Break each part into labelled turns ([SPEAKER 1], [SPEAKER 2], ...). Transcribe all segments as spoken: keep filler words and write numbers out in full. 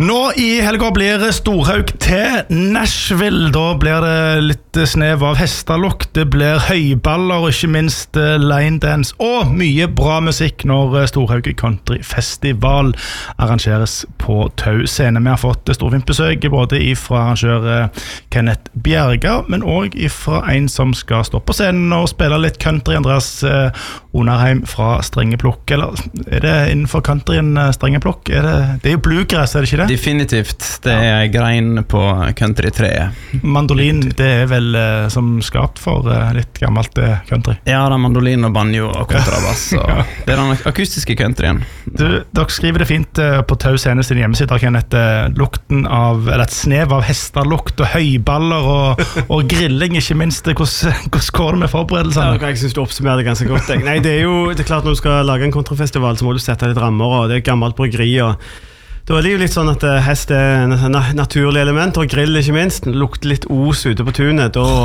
[SPEAKER 1] Nå i helga blir Storhaug til Nashville. Da blir det litt snev av hestelukt, det blir høyballer og ikke minst line dance og mye bra musikk når Storhaug Country Festival arrangeres på Tau scene. Vi har fått storfint besøk både fra arrangør Kenneth Bjerga, men også fra en som skal stå på scenen og spille litt country, Andreas Onarheim fra Strengeplukk. Eller er det innenfor countryen Strengeplukk? Er det, det er jo bluegrass, er det ikke det?
[SPEAKER 2] Definitivt, det er grein på country-treet.
[SPEAKER 1] Mandolin, det er vel uh, som skapt for uh, litt gammelt uh, country?
[SPEAKER 2] Ja, det er mandolin og banjo og kontrabass. Ja. Det er den akustiske countryen.
[SPEAKER 1] Du, dere skriver det fint uh, på Tau scene sin hjemmeside, Kenneth. Uh, lukten av, eller et snev av hesterlukt og høyballer og, og grilling, ikke minst. Hvordan går det med forberedelsene?
[SPEAKER 3] Ja, jeg synes du oppsummerer det ganske godt. Nei, det er jo det er klart når du skal lage en countryfestival, så må du sette litt rammer, og det er gammelt bryggeri, og da er det jo litt sånn at hest er en naturlig element, og grill ikke minst. Lukter litt os ute på tunet, da,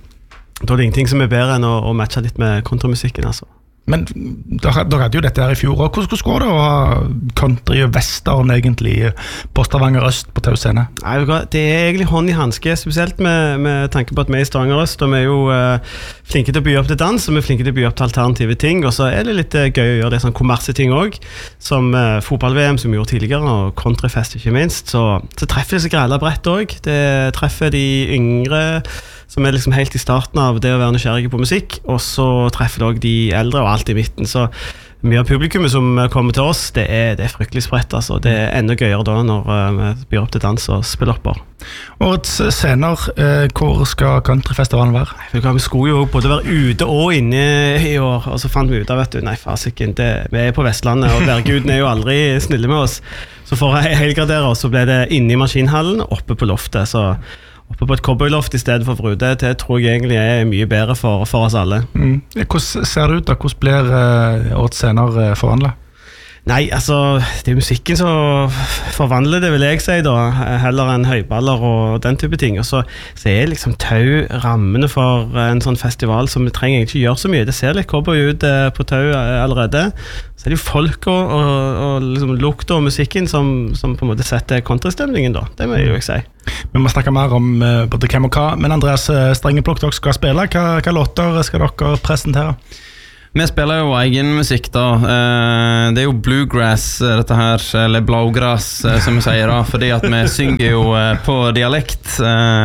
[SPEAKER 3] da er det ingenting som er bedre enn å, å matche litt med countrymusikken, altså.
[SPEAKER 1] Men dere, dere hadde jo dette her i fjor, og hvordan, hvordan går det å ha country og western egentlig på Stavanger Øst på Tau scene?
[SPEAKER 3] Nei, det er egentlig hånd i handske, spesielt med, med tanke på at vi er i Stavanger Øst, og vi er jo uh, flinke til å by opp til dans, og vi er flinke til å by opp til alternative ting, og så er det litt uh, gøy å gjøre det sånn kommerseting også, som uh, fotball-V M som vi gjorde tidligere, og countryfest ikke minst, så, så treffer det seg grella bredt også. Det treffer de yngre, som er liksom helt i starten av det å være nysgjerrige på musikk, og så treffer det også de eldre og alt i midten, så mye av publikummet som kommer til oss, det er, det er fryktelig spredt, altså. Det er enda gøyere da når uh, vi byr opp til dans og spiller opp.
[SPEAKER 1] Årets scener, eh, hvor skal countryfestivalen være?
[SPEAKER 3] Vi skulle jo både være ute og inne i år, og så fant vi ut av, vet du, nei fasiken, det, vi er på Vestlandet, og værguden er jo aldri snille med oss, så for å helgradere oss, så ble det inne i maskinhallen, oppe på loftet, så oppe på et cowboyloft i stedet for Frude, det tror jeg egentlig er mye bedre for, for oss alle.
[SPEAKER 1] Mm. Hvordan ser det ut da? Hvordan blir uh, årets scener uh, forvandlet?
[SPEAKER 3] Nei, altså, det er musikken som forvandler det, vil jeg si da, heller enn høyballer og den type ting. Og så, så er liksom Tau rammene for en sånn festival som vi trenger egentlig ikke gjøre så mye. Det ser litt cowboy ut eh, på Tau allerede. Så er det jo folk og, og, og liksom lukta og musikken som, som på en måte setter countrystemningen da. Det må jeg jo ikke si.
[SPEAKER 1] Vi må snakke mer om uh, både hvem og hva, men Andreas Strengeplukk, dere skal spille. Hva, hva låter skal dere presentere?
[SPEAKER 2] Vi spiller jo egen musikk da, det er jo bluegrass dette her, eller blågras som vi sier da, fordi at vi synger jo på dialekt,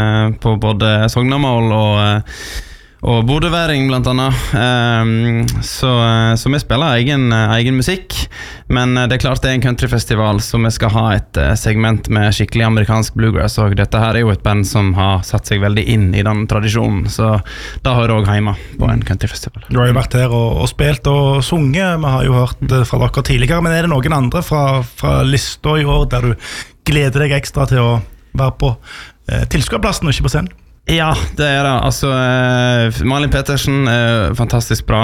[SPEAKER 2] på både sognamål og, og bodøværing blant annet, så, så vi spiller egen, egen musikk, men det er klart det er en countryfestival, så vi skal ha et segment med skikkelig amerikansk bluegrass, og dette her er jo et band som har satt seg veldig inn i den tradisjonen, så da hører jeg også hjemme på en countryfestival.
[SPEAKER 1] Du har jo vært her og, og spilt og sunget, vi har jo hørt fra dere tidligere, men er det noen andre fra, fra lista i år der du gleder deg ekstra til å være på eh, tilskuerplassen og ikke på scenen?
[SPEAKER 2] Ja, det er det. Altså, eh, Malin Petersen er fantastisk bra.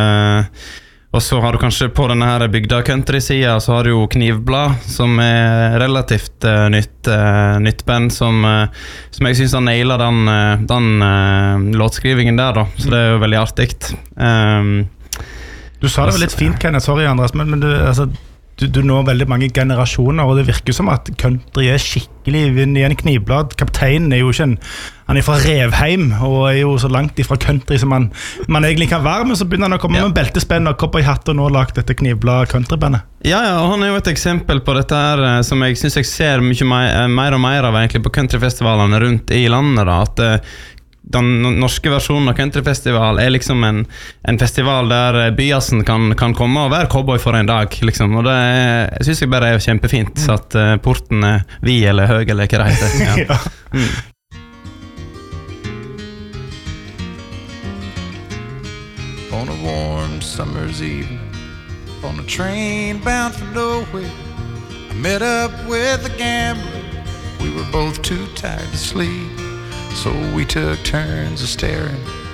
[SPEAKER 2] Eh, og så har du kanskje på denne her bygda country-sida, så har du jo Knivblad, som er relativt eh, nytt, eh, nytt band, som, eh, som jeg synes har nailet den, eh, den eh, låtskrivingen der, da. Så det er jo veldig artigt. Um,
[SPEAKER 1] du sa det vel litt fint, Kenneth, sorry Andreas, men, men du, altså Du, du når veldig mange generasjoner, og det virker som at country er skikkelig vind i en Knivblad. Kapteinen er jo ikke en, han er fra Revheim, og er jo så langt ifra country som man, man egentlig kan være, men så begynner han å komme ja. med beltespenn og cowboyhatt, og nå har lagt dette Knivblad countrybandet.
[SPEAKER 2] Ja, ja, og han er jo et eksempel på dette her, som jeg synes jeg ser mye mer, mer og mer av egentlig på countryfestivalene rundt i landet, da, at den norske versjonen av countryfestival er liksom en, en festival der byasen kan, kan komme og være cowboy for en dag, liksom. Og det er, jeg synes jeg bare er kjempefint, så at uh, porten er vi eller høg eller hva det heter. Ja. ja. Mm.
[SPEAKER 4] On a warm summer's evening, on a train bound for nowhere, I met up with a gambler, we were both too tired to sleep. So we took turns of staring